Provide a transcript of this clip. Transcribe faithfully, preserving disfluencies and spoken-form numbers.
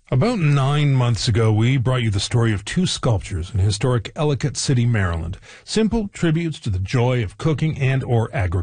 About nine months ago, we brought you the story of two sculptures in historic Ellicott City, Maryland. Simple tributes to the joy of cooking and or agriculture.